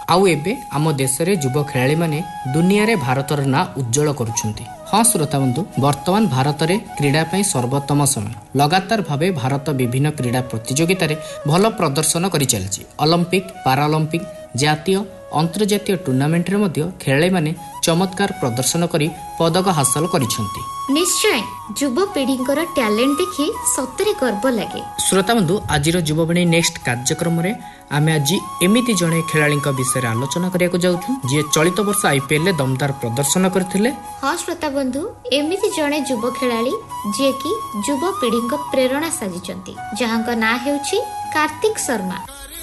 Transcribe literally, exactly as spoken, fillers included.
आउ एबे आम देश रे युवा खेलाड़ी माने दुनिया रे भारतर ना उज्जवल करुछंती। हाँ श्रोता बंधु, वर्तमान भारत रे क्रीड़ा पई सर्वोत्तम समय। लगातार भावे भारत विभिन्न क्रीड़ा प्रतियोगिता रे भल प्रदर्शन करि चलछि। ओलंपिक, पाराओलंपिक, जातीय अंतर्जातीय टूर्नामेंट रे मध्य खेलाड़ी माने चमत्कार प्रदर्शन करी पदक हासिल करिसंती। निश्चय युवा पीढ़ी टैलेंट देखि सतरे गर्व लगे। श्रोता बंधु, आज युववाणी नेक्स्ट कार्यक्रम रे आमे आज एमिति जणे खेलाड़ी विषय आलोचना करिया जाउछु जे चलित वर्ष आईपीएल रे दमदार प्रदर्शन करथिले। हाँ श्रोता बंधु, एमिति जणे युवा खेलाड़ी जे कि युवा पीढ़ी प्रेरणा साजिचंती, जहां का नाम हेउछि कार्तिक शर्मा।